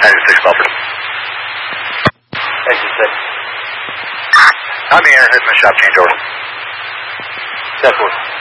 96 Belford. Exit 6. I'm here, here's my shop change order. 10-4.